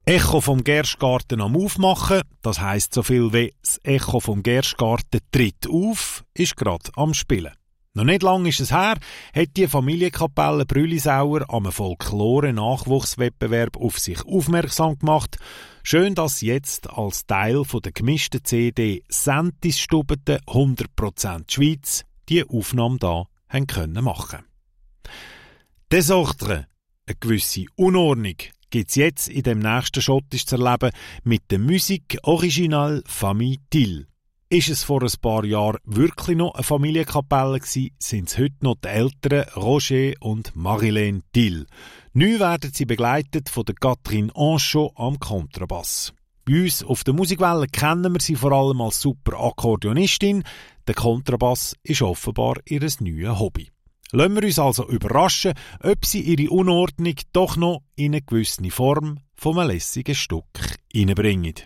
Echo vom Gerstgarten am Aufmachen, das heisst so viel wie das Echo vom Gerstgarten tritt auf, ist gerade am Spielen. Noch nicht lange ist es her, hat die Familienkapelle Brülisauer am Folklore-Nachwuchswettbewerb auf sich aufmerksam gemacht. Schön, dass sie jetzt als Teil von der gemischten CD Sentisstubete 100% Schweiz die Aufnahme da haben können machen. Desordre, eine gewisse Unordnung, gibt es jetzt in dem nächsten Schottisch zu erleben mit der Musik Original Famille Till. Ist es vor ein paar Jahren wirklich noch eine Familienkapelle gewesen, sind es heute noch die Eltern Roger und Marilène Till. Neu werden sie begleitet von der Catherine Anchot am Kontrabass. Bei uns auf der Musikwelle kennen wir sie vor allem als super Akkordeonistin. Der Kontrabass ist offenbar ihr neues Hobby. Lassen wir uns also überraschen, ob sie ihre Unordnung doch noch in eine gewisse Form von einem lässigen Stück hineinbringen.